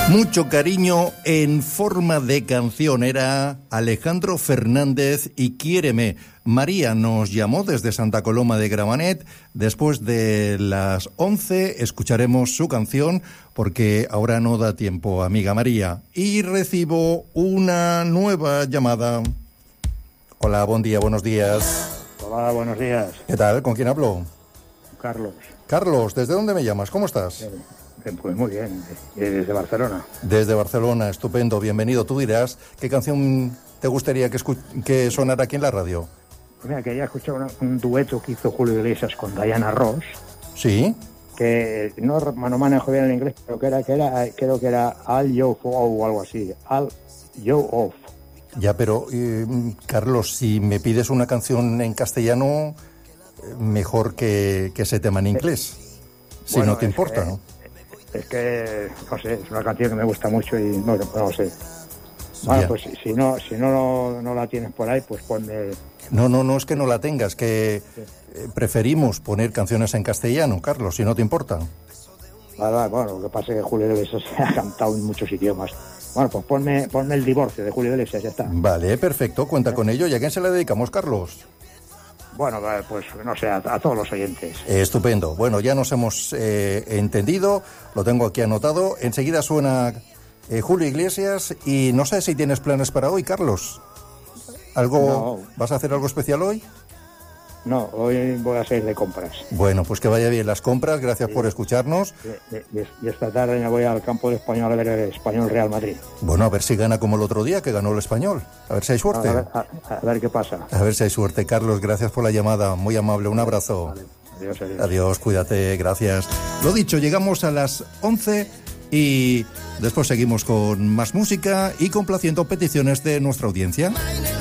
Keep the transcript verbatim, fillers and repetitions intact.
Mucho cariño en forma de canción. Era Alejandro Fernández y Quiéreme. María nos llamó desde Santa Coloma de Gramenet. Después de las once escucharemos su canción porque ahora no da tiempo, amiga María. Y recibo una nueva llamada. Hola, buen día, buenos días. Hola, buenos días. ¿Qué tal? ¿Con quién hablo? Carlos. Carlos, ¿desde dónde me llamas? ¿Cómo estás? Eh, pues muy bien, desde Barcelona. Desde Barcelona, estupendo, bienvenido. Tú dirás, ¿qué canción te gustaría que, escu- que sonara aquí en la radio? Pues mira, quería escuchar una, un dueto que hizo Julio Iglesias con Diana Ross. ¿Sí? Que no no manejo bien el inglés, pero que era, que era, creo que era All You Off o algo así. All You Off. Ya, pero, eh, Carlos, si me pides una canción en castellano, eh, mejor que, que ese tema en inglés. Si Bueno, no te es importa, que, ¿no? Es que, no sé, es una canción que me gusta mucho y no, no sé. Bueno, Ya. pues si, si no si no, no la tienes por ahí, pues ponme... No, no, no es que no la tengas, que eh, preferimos poner canciones en castellano, Carlos, si no te importa. Vale, vale, bueno, lo que pasa es que Julio Iglesias se ha cantado en muchos idiomas. Bueno, pues ponme, ponme El Divorcio de Julio Iglesias, ya está. Vale, perfecto, cuenta con ello. ¿Y a quién se la dedicamos, Carlos? Bueno, vale, pues no sé, a, a todos los oyentes. Eh, estupendo. Bueno, ya nos hemos eh, entendido, lo tengo aquí anotado. Enseguida suena eh, Julio Iglesias y no sé si tienes planes para hoy, Carlos. ¿Algo? No. ¿Vas a hacer algo especial hoy? No, hoy voy a salir de compras. Bueno, pues que vaya bien las compras, gracias por escucharnos. Y, y- y esta tarde me voy al campo de Español a ver el Español Real Madrid. Bueno, a ver si gana como el otro día, que ganó el Español. A ver si hay A suerte. ver, a- a ver qué pasa. A ver si hay suerte. Carlos, gracias por la llamada, muy amable, un abrazo. Vale, adiós, adiós. Adiós, cuídate, gracias. Lo dicho, llegamos a las once y después seguimos con más música y complaciendo peticiones de nuestra audiencia.